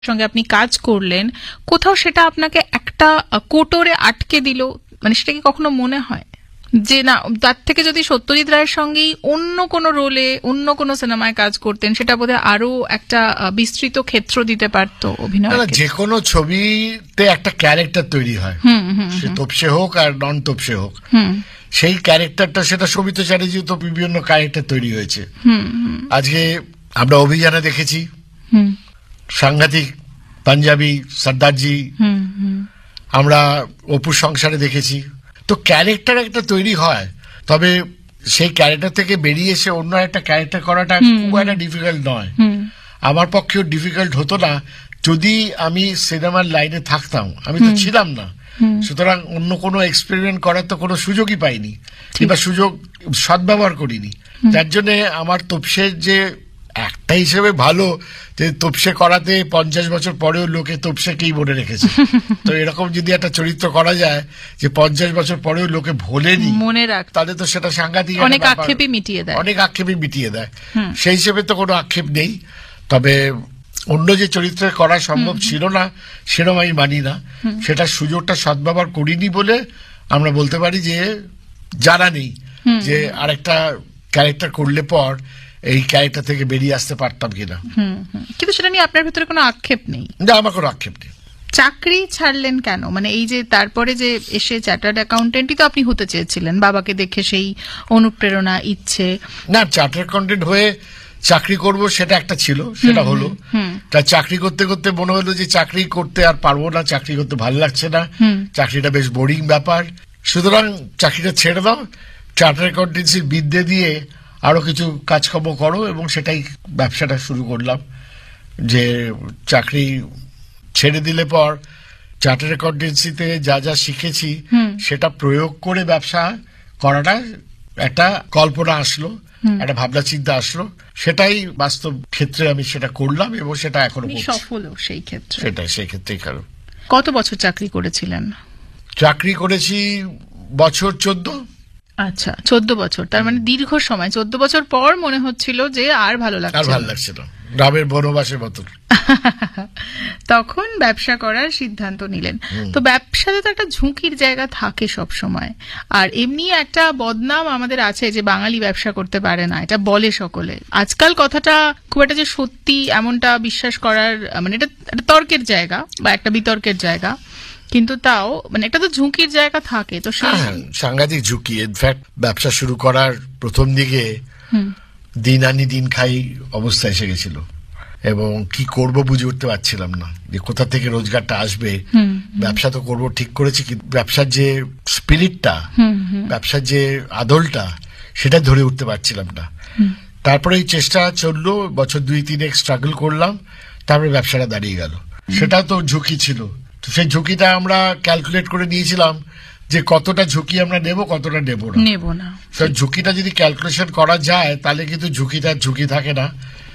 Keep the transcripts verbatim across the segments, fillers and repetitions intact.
সঙ্গে আপনি কাজ করলেন, কোথাও সেটা আপনাকে একটা কোটরে আটকে দিল, মানে সেটা কি কখনো মনে হয় যে না তার থেকে যদি সত্যজিৎ রায়ের সঙ্গেই অন্য কোনো রোলে অন্য কোনো সিনেমায় কাজ করতেন সেটা বোধহয় আরো একটা বিস্তৃত ক্ষেত্র দিতে পারতো অভিনয়? যে কোনো ছবিতে একটা ক্যারেক্টার তৈরি হয়, সে তোপসে হোক আর নন তোপসে হোক, সেই ক্যারেক্টারটা, সেটা সৌমিত্র চ্যাটার্জি তো বিভিন্ন ক্যারেক্টার তৈরি হয়েছে। আজকে আমরা অভিযানে দেখেছি সাংঘাতিক পাঞ্জাবি সর্দারজি, আমরা অপুর সংসারে দেখেছি। তো ক্যারেক্টার একটা তৈরি হয়, তবে সেই ক্যারেক্টার থেকে বেরিয়ে এসে অন্য একটা ক্যারেক্টার করাটা খুব একটা ডিফিকাল্ট নয়। আমার পক্ষেও ডিফিকাল্ট হতো না যদি আমি সিনেমার লাইনে থাকতাম। আমি তো ছিলাম না, সুতরাং অন্য কোনো এক্সপেরিমেন্ট করার তো কোনো সুযোগই পাইনি, কিংবা সুযোগ সদ্ব্যবহার করিনি। যার জন্যে আমার তোপসের যে একটা হিসেবে ভালো যে তোপসে করাতে পঞ্চাশ বছর পরেও লোকে তোপসেকেই মনে রেখেছে। তো এরকম যদি একটা চরিত্র করা যায় যে পঞ্চাশ বছর পরেও লোকে ভোলেনি মনে রাখ, তাহলে তো সেটা সাংঘাতিক, অনেক আক্ষেপই মিটিয়ে দেয়, অনেক আক্ষেপই মিটিয়ে দেয়। সেই হিসেবে তো কোনো আক্ষেপ নেই। তবে অন্য যে চরিত্র করা সম্ভব ছিল না সেরকম আমি মানি না। সেটা সুযোগটা সদ্ব্যবহার করিনি বলে আমরা বলতে পারি যে জানা নেই যে আরেকটা ক্যারেক্টার করলে পর এই ক্যারেক্টার থেকে বেরিয়ে আসতে পারতাম কিনা। কিন্তু সেটা নিয়ে আপনার ভিতরে কোনো আক্ষেপ নেই? না, আমার কোনো আক্ষেপ নেই। চাকরি ছাড়লেন কেন? মানে এই যে তারপরে যে এসে চার্টার্ড অ্যাকাউন্টেন্টই তো আপনি হতে চেয়েছিলেন, বাবাকে দেখে সেই অনুপ্রেরণা, ইচ্ছে। না, চার্টার্ড অ্যাকাউন্টেন্ট হয়ে চাকরি করব সেটা একটা ছিল, সেটা হলো। তা চাকরি করতে করতে মনে হলো যে চাকরি করতে আর পারবো না, চাকরি করতে ভালো লাগছে না, চাকরিটা বেশ বোরিং ব্যাপার। সুতরাং চাকরিটা ছেড়ে দাও, চার্টার্ড অ্যাকাউন্টেন্সির বিদ্যে দিয়ে আরো কিছু কাজকর্ম করো, এবং সেটাই ব্যবসাটা শুরু করলাম। যে চাকরি ছেড়ে দিলে পর চার্টার্ড অ্যাকাউন্টেন্সিতে যা যা শিখেছি সেটা প্রয়োগ করে ব্যবসা করাটা একটা কল্পনা আসলো, একটা ভাবনা চিন্তা আসলো, সেটাই বাস্তব ক্ষেত্রে আমি সেটা করলাম এবং সেটা এখনো সফল। সেই ক্ষেত্রে সেটাই সেই ক্ষেত্রেই কারণ। কত বছর চাকরি করেছিলেন? চাকরি করেছি বছর চোদ্দ। আচ্ছা, চোদ্দ বছর, তার মানে দীর্ঘ সময়। চোদ্দ বছর পর মনে হচ্ছিল যে আর ভালো লাগছে, আর ভালো লাগছে না, গ্রামের বনবাসের মতন। তখন ব্যবসা করার সিদ্ধান্ত নিলেন। তো ব্যবসাতে তো একটা ঝুঁকির জায়গা থাকে সব সময়, আর এমনি একটা বদনাম আমাদের আছে যে বাঙালি ব্যবসা করতে পারে না, এটা বলে সকলে। আজকাল কথাটা খুব একটা যে সত্যি এমনটা বিশ্বাস করার, মানে এটা একটা তর্কের জায়গা বা একটা বিতর্কের জায়গা, কিন্তু তাও মানে একটা তো ঝুঁকির জায়গা থাকে। তো সাংঘাতিক ঝুঁকি। ইনফ্যাক্ট ব্যবসা শুরু করার প্রথম দিকে দিন আনি দিন খাই অবস্থা এসে গেছিল, এবং কি করব বুঝে উঠতে পারছিলাম না যে কোথা থেকে রোজগারটা আসবে। ব্যবসা তো করব ঠিক করেছি, কিন্তু ব্যবসার যে স্পিরিটটা, ব্যবসার যে আদলটা, সেটা ধরে উঠতে পারছিলাম না। তারপরে এই চেষ্টা চললো, বছর দুই তিনে স্ট্রাগল করলাম, তারপরে ব্যবসাটা দাঁড়িয়ে গেল। সেটা তো ঝুঁকি ছিল। তো সেই ঝুঁকিটা আমরা ক্যালকুলেট করে নিয়েছিলাম যে কতটা ঝুঁকি আমরা নেব, কতটা নেব না নেব না ঝুঁকিটা যদি ক্যালকুলেশন করা যায় তাহলে কিন্তু ঝুঁকিটা ঝুঁকি থাকে না।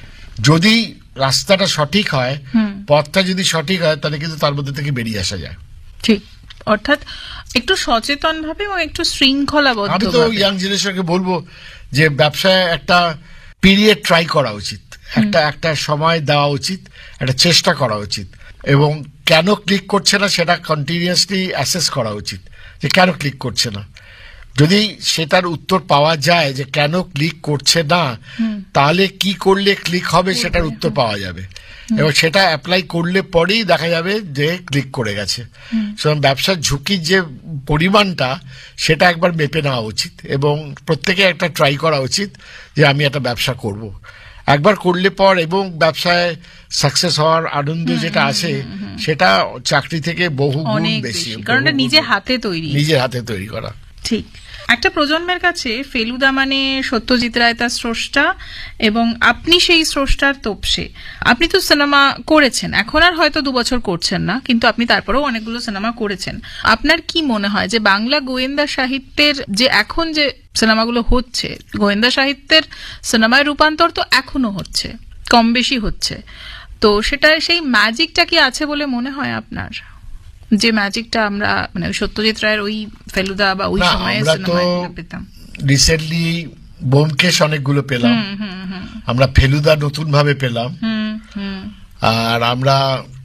যদি রাস্তাটা সঠিক হয়, পথটা যদি সঠিক হয়, তাহলে কিন্তু তার মধ্যে থেকে বেরিয়ে আসা যায়। ঠিক, অর্থাৎ একটু সচেতন ভাবে এবং একটু শৃঙ্খলাবদ্ধ। আমি তো ইয়াং জেনারেশনকে বলবো যে ব্যবসায় একটা পিরিয়ড ট্রাই করা উচিত, একটা একটা সময় দেওয়া উচিত, একটা চেষ্টা করা উচিত, এবং কেন ক্লিক করছে না সেটা কন্টিনিউয়াসলি অ্যাসেস করা উচিত যে কেন ক্লিক করছে না। যদি সেটার উত্তর পাওয়া যায় যে কেন ক্লিক করছে না, তাহলে কি করলে ক্লিক হবে সেটার উত্তর পাওয়া যাবে, এবং সেটা অ্যাপ্লাই করলে পরেই দেখা যাবে যে ক্লিক করে গেছে। সুতরাং ব্যবসার ঝুঁকির যে পরিমাণটা সেটা একবার মেপে নেওয়া উচিত, এবং প্রত্যেকে একটা ট্রাই করা উচিত যে আমি একটা ব্যবসা করব। একবার করলে পর এবং ব্যবসায় সাকসেস হওয়ার আনন্দ যেটা আছে সেটা চাকরি থেকে বহু গুণ বেশি, কারণ নিজে হাতে তৈরি, নিজের হাতে তৈরি করা। ঠিক। একটা প্রজন্মের কাছে ফেলুদা মানে সত্যজিৎ রায় তার স্রষ্টা, এবং আপনি সেই স্রষ্টার তোপসে। আপনি তো সিনেমা করেছেন, এখন আর হয়তো দু বছর করছেন না, কিন্তু আপনি তারপরেও অনেকগুলো সিনেমা করেছেন। আপনার কি মনে হয় যে বাংলা গোয়েন্দা সাহিত্যের যে এখন যে সিনেমাগুলো হচ্ছে, গোয়েন্দা সাহিত্যের সিনেমায় রূপান্তর তো এখনো হচ্ছে, কম বেশি হচ্ছে, তো সেটা সেই ম্যাজিকটা কি আছে বলে মনে হয় আপনার? যে ম্যাজিকটা আমরা মানে সত্যজিৎ রায়ের ওই ফেলুদা বা ওই সময়ে সিনেমায় পেতাম। রিসেন্টলি ব্যোমকেশ অনেকগুলো পেলাম, আমরা ফেলুদা নতুন ভাবে পেলাম, আর আমরা